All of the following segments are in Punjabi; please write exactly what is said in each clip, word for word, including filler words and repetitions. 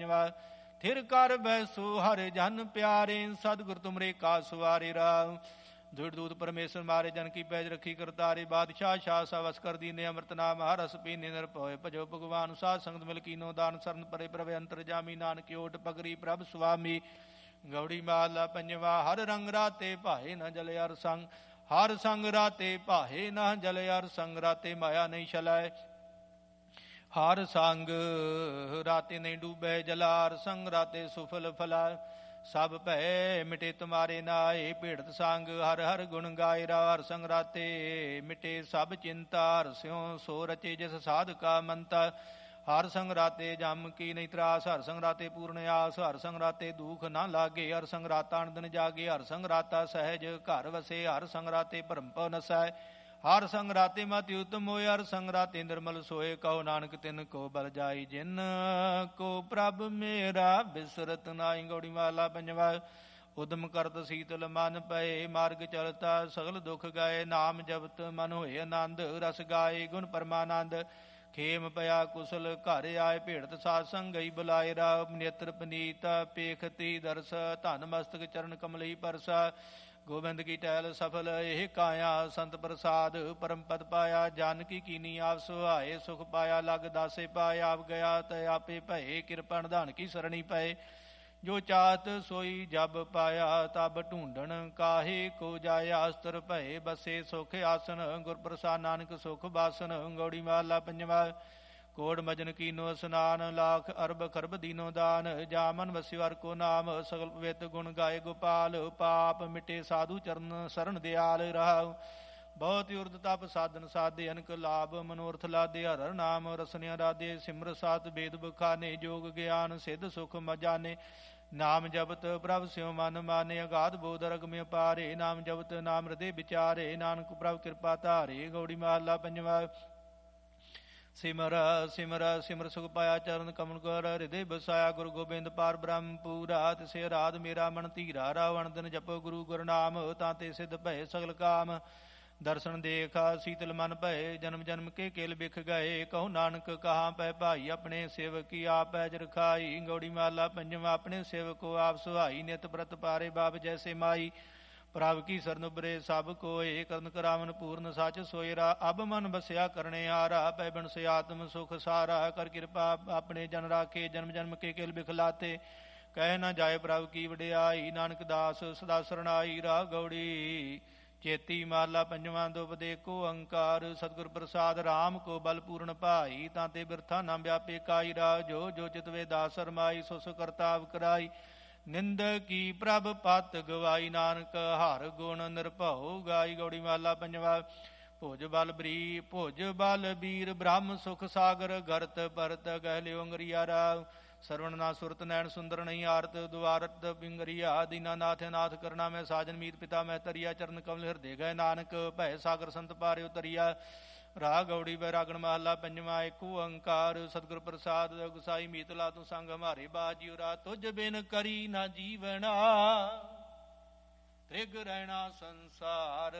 ਪੰਜਵਾ। ਥਿਰ ਕਰ ਬੈਸੋ ਹਰਿ ਜਨ ਪਿਆਰੇ, ਸਤਿਗੁਰ ਤੁਮਰੇ ਕਾ ਸਵਾਰੇ ਰਾਮ। ਦੁੜ ਦੂਤ ਪਰਮੇਸ਼ਰ ਮਾਰੇ ਜਨ ਕੀ ਪੈਜ ਰੱਖੀ ਕਰਤਾਰੇ, ਬਾਦਸ਼ਾਹ ਸ਼ਾਹ ਸਵਸ ਕਰ ਦੀਨੇ ਅੰਮ੍ਰਿਤ ਨਾਮ ਹਰਸ ਪੀਨੇ ਨਿਰਭਉ ਭਜੋ ਭਗਵਾਨ। ਸਾਧ ਸੰਗਤ ਮਿਲ ਕੀਨੋ ਦਾਨ ਸਰਨ ਪਰੇ ਪ੍ਰਭ ਅੰਤਰ ਜਾਮੀ, ਨਾਨਕ ਓਟ ਪਗਰੀ ਪ੍ਰਭ ਸੁਆਮੀ। ਗੌੜੀ ਮਹਲਾ ਪੰਜਵਾ। ਹਰ ਰੰਗ ਰਾਤੇ ਭਾਏ ਨ ਜਲ ਅਰ ਸੰਗ, ਹਰ ਸੰਗ ਰਾਤੇ ਭਾਏ ਨ ਜਲ ਅਰ ਸੰਗ। ਰਾਤੇ ਮਾਇਆ ਨਹੀਂ ਛਲੈ, ਹਰ ਸੰਗ ਰਾਤੇ ਨਹੀਂ ਡੂਬੈ ਜਲਾਰ ਸੰਗ। ਰਾਤੇ ਸੁਫਲ ਫਲਾ ਸਭ ਭੈ ਮਿਟੇ ਤੁਮਾਰੇ ਨਾਏ, ਭੇੜਤ ਸੰਗ ਹਰ ਹਰ ਗੁਣ ਗਾਏ। ਹਰ ਸੰਗ ਰਾਤੇ ਮਿਟੇ ਸਭ ਚਿੰਤਾ, ਹਰ ਸਿਉ ਸੋ ਰਚੇ ਜਿਸ ਸਾਧ ਕਾ ਮੰਤਾ। ਹਰ ਸੰਗ ਰਾਤੇ ਜਮ ਕੀ ਨਹੀਂ ਤਰਾਸ, ਹਰ ਸੰਗ ਰਾਤੇ ਪੂਰਨ ਆਸ। ਹਰ ਸੰਗ ਰਾਤੇ ਦੁਖ ਨਾ ਲਾਗੇ, ਹਰ ਸੰਗ ਰਾਤਾ ਅਨੰਦਨ ਜਾਗੇ। ਹਰ ਸੰਗ ਰਾਤਾ ਸਹਿਜ ਘਰ ਵਸੇ, ਹਰ ਸੰਗ ਰਾਤੇ ਭਰਮ ਭਉ ਨਸੈ। ਹਰ ਸੰਗ ਰਾਤੇ ਮਤਿ ਉਤਮ ਹੋਏ, ਹਰ ਸੰਗ ਰਾਤੇ ਨਿਰਮਲ ਸੋਏ। ਕਹੋ ਨਾਨਕ ਤਿਨ ਕੋ ਬਲ ਜਾਈ, ਜਿਨ ਕੋ ਪ੍ਰਭ ਮੇਰਾ ਬਿਸਰਤ ਨਾਈ। ਗੌੜੀ ਮਹਲਾ ਪੰਜਵਾ। ਉਦਮ ਕਰਤ ਸੀਤਲ ਮਨ ਪਏ, ਮਾਰਗ ਚਲਤਾ ਸਗਲ ਦੁਖ ਗਏ। ਨਾਮ ਜਪਤ ਮਨ ਹੋਏ ਆਨੰਦ, ਰਸ ਗਾਏ ਗੁਣ ਪਰਮਾਨੰਦ। ਖੇਮ ਪਿਆ ਕੁਸਲ ਘਰ ਆਏ, ਭੇੜਤ ਸਾਧ ਸੰਗ ਗਈ ਬੁਲਾਏ। ਰਾਮ ਨੇਤਰ ਪਨੀਤ ਪੇਖਤੀ ਦਰਸ, ਧਨ ਮਸਤਕ ਚਰਨ ਕਮਲਈ ਪਰਸਾ। ਗੋਬਿੰਦ ਕੀ ਟਹਿਲ ਸਫਲ ਇਹ ਕਾਇਆ, ਸੰਤ ਪ੍ਰਸਾਦ ਪਰਮ ਪਦ ਪਾਇਆ। ਜਾਨਕੀ ਕੀਨੀ ਆਪ ਸੁਹਾਏ, ਸੁਖ ਪਾਇਆ ਲਗ ਦਾਸੇ ਪਾਏ। ਆਪ ਗਿਆ ਤੈ ਆਪੇ ਭਏ, ਕਿਰਪਾ ਨਿਧਾਨ ਕੀ ਸਰਣੀ ਪਏ। ਜੋ ਚਾਤ ਸੋਈ ਜਬ ਪਾਇਆ, ਤਬ ਢੂੰਡਣ ਕਾਹੇ ਕੋ ਜਾਇਆ। ਅਸਤਰ ਭਏ ਬਸੇ ਸੁਖ ਆਸਨ, ਗੁਰ ਪ੍ਰਸਾਦ ਨਾਨਕ ਸੁਖ ਬਾਸਨ। ਗੌੜੀ ਮਹਲਾ ਪੰਜਵਾ। ਕੋੜ ਮਜਨ ਕੀਨੋ ਇਸਨਾਨ, ਲਾਖ ਅਰਬ ਖਰਬ ਦੀਨੋ ਦਾਨ। ਜਾ ਮਨ ਵਸਿਓ ਹਰਿ ਕੋ ਨਾਮ, ਸਗਲ ਪਵਿੱਤ ਗੁਣ ਗਾਏ ਗੋਪਾਲ। ਪਾਪ ਮਿਟੇ ਸਾਧੂ ਚਰਨ ਸਰਣ ਦਿਆਲ ਰਹਾਉ। ਬਹੁਤ ਉਰਦ ਤਪ ਸਾਧਨ ਸਾਧੇ, ਅਨਕ ਲਾਭ ਮਨੋਰਥ ਲਾਦੇ। ਹਰ ਹਰ ਨਾਮ ਰਸਨਿਆ ਰਾਧੇ, ਸਿਮਰ ਸਾਤ ਬੇਦ ਬਖਾਨੇ। ਜੋਗ ਗਿਆਨ ਸਿੱਧ ਸੁਖ ਮਜਾਨੇ, ਨਾਮ ਜਪਤ ਪ੍ਰਭ ਸਿਉ ਮਨ ਮਾਨੇ। ਅਗਾਧ ਬੋਧ ਰਗਮ ਅਪਾਰੇ, ਨਾਮ ਜਪਤ ਨਾਮ ਹਿਰਦੇ ਵਿਚਾਰੇ। ਨਾਨਕ ਪ੍ਰਭ ਕਿਰਪਾ ਧਾਰੇ। ਗੌੜੀ ਮਹਲਾ ਪੰਜਵਾ। ਸਿਮਰ ਸਿਮਰ ਸਿਮਰ ਸੁਖ ਪਾਇਆ, ਚਰਨ ਕਮਲ ਕਰ ਹਿਰਦੇ ਬਸਾਇਆ। ਗੁਰੂ ਗੋਬਿੰਦ ਪਾਰ ਬ੍ਰਹਮ ਪੂਰਾ, ਤਿਸੇ ਰਾਧ ਮੇਰਾ ਮਨ ਧੀਰਾ। ਰਾਵਣ ਦਿਨ ਜਪੋ ਗੁਰੂ ਗੁਰ ਨਾਮ, ਤਾਂ ਤੇ ਸਿੱਧ ਭਏ ਸਗਲ ਕਾਮ। ਦਰਸ਼ਨ ਦੇਖਾ ਸੀਤਲ ਮਨ ਭਏ, ਜਨਮ ਜਨਮ ਕੇ ਕੇਲ ਬਿਖ ਗਏ। ਕਹੋ ਨਾਨਕ ਕਹਾਂ ਪੈ ਭਾਈ, ਆਪਣੇ ਸੇਵਕੀ ਆਪ ਪੈਜ ਰਖਾਈ। ਗੌੜੀ ਮਹਲਾ ਪੰਜਵਾ। ਆਪਣੇ ਸੇਵਕੋ ਆਪ ਸੁਹਾਈ, ਨਿਤ ਬ੍ਰਤ ਪਾਰੇ ਬਾਬ ਜੈਸੇ ਮਾਈ। ਪ੍ਰਭ ਕੀ ਸਰਨ ਉਬਰੇ ਸਭ ਕੋਏ, ਕਰਨ ਕਰਾਵਨ ਪੂਰਨ ਸੱਚ ਸੋਇਰਾ। ਅਬ ਮਨ ਬਸਿਆ ਕਰਨੇ ਹਾਰਾ, ਪੈ ਬਿਨ ਸੇ ਆਤਮ ਸੁਖ ਸਾਰਾ। ਕਰ ਕਿਰਪਾ ਆਪਣੇ ਜਨ ਰਾਖੇ, ਜਨਮ ਜਨਮ ਕੇ ਕੇਲ ਬਿਖਲਾਤੇ। ਕਹਿ ਨਾ ਜਾਏ ਪ੍ਰਭ ਕੀ ਵਡਿਆਈ, ਨਾਨਕ ਦਾਸ ਸਦਾ ਸਰਣਾਈ। ਰਾਹ ਗੌੜੀ ਚੇਤੀ ਮਹਲਾ ਪੰਜਵਾਂ। ਦੁਪਦੇ ਕੋ ਅੰਕਾਰ, ਸਤਿਗੁਰ ਪ੍ਰਸਾਦ ਰਾਮ ਕੋ ਬਲ ਪੂਰਨ ਭਾਈ। ਤਾਂ ਤੇ ਬਿਰਥਾ ਨਾ ਵਿਆਪੇ ਕਾਈ। ਰਾਹ ਜੋ ਜੋ ਚਿਤਵੇ ਦਾਸ ਸਰਮਾਈ, ਸੋ ਸੋ ਕਰਤਾਵ ਕਰਾਈ। ਨਿੰਦ ਕੀ ਪ੍ਰਭ ਪਤ ਗਵਾਈ, ਨਾਨਕ ਹਰ ਗੁਣ ਨਿਰਭਉ ਗਾਈ। ਗੌੜੀ ਮਹਲਾ ਪੰਜਵਾ। ਭੁਜ ਬਲ ਬਰੀ ਭੁਜ ਬਲ ਬੀਰ, ਬ੍ਰਹਮ ਸੁਖ ਸਾਗਰ। ਗਰਤ ਪਰਤ ਗਹਿ ਲਿਓ ਅੰਗਰੀਆ। ਰਾਵ ਸਰਵਣ ਨਾ ਸੁਰਤ, ਨੈਣ ਸੁੰਦਰ ਨਹੀਂ ਆਰਤ। ਦੁਆਰਤ ਬਿੰਗਰੀਆ, ਦੀਨਾ ਨਾਥ ਨਾਥ ਕਰਨਾ ਮੈਂ। ਸਾਜਨ ਮੀਤ ਪਿਤਾ ਮੈਂ ਤਰੀਆ, ਚਰਨ ਕਮਲ ਹਿਰਦੇ ਗਏ। ਨਾਨਕ ਭੈ ਸਾਗਰ ਸੰਤ ਪਾਰਿ ਉਤਰੀਆ। ਰਾਹ ਗੌੜੀ ਬੈਰਾਗਣ ਮਹਲਾ ਪੰਜਵਾ। ਏਕ ਓੰਕਾਰ ਸਤਿਗੁਰ ਪ੍ਰਸਾਦ, ਗੁਸਾਈ ਮੀਤਲਾ ਤੂੰ ਸੰਗ ਹਮਾਰੇ ਬਾਜਿਓ। ਰਾਹ ਤੁਝ ਬਿਨ ਕਰੀ ਨਾ ਜੀਵਣਾ, ਤ੍ਰਿਗ ਰਹਿਣਾ ਸੰਸਾਰ।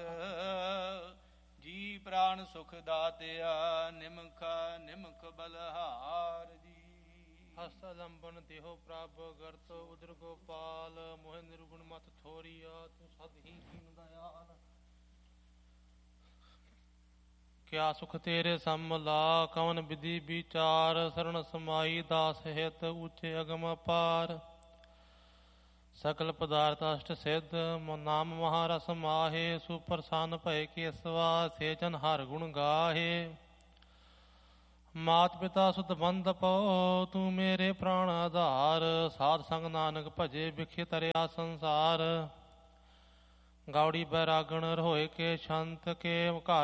ਜੀ ਪ੍ਰਾਨ ਸੁਖ ਦਾਤਿਆ, ਨਿਮਖ ਨਿਮਖ ਬਲਹਾਰ ਜੀ। ਹਸਤ ਲੰਬਨ ਦੇਹੋ ਪ੍ਰਭ, ਗਰਤ ਉਦਰ ਗੋਪਾਲ। ਮੋਹ ਨਿਰਗੁਣ ਮਤ ਥੋਰੀਆ, ਤੂੰ ਸਦ ਹੀ ਦੀਨ ਦਇਆਲ। ਕਿਆ ਸੁਖ ਤੇਰੇ ਸੰਮਲਾ, ਕਵਨ ਵਿਧੀ ਵਿਚਾਰ। ਸਰਣ ਸਮਾਈ ਦਾਸ ਹਿਤ, ਉੱਚੇ ਅਗਮ ਅਪਾਰ। ਸਕਲ ਪਦਾਰਥ ਅਸ਼ਟ ਸਿੱਧ, ਨਾਮ ਮਹਾਰਸ ਮਾਹੇ। ਸੁਪਰਸੰਨ ਭਏ ਕੇਸਵਾ, ਸੇ ਜਨ ਹਰ ਗੁਣ ਗਾਹੇ। ਮਾਤ ਪਿਤਾ ਸੁਤ ਬੰਧ ਪਉ, ਤੂੰ ਮੇਰੇ ਪ੍ਰਾਣ ਆਧਾਰ। ਸਾਧ ਸੰਗ ਨਾਨਕ ਭਜੇ, ਵਿਖੇ ਤਰਿਆ ਸੰਸਾਰ। ਗੌੜੀ ਬੈਰਾਗਣ ਰੋਏ ਕੇ ਛੰਤ ਕੇ ਘਰ।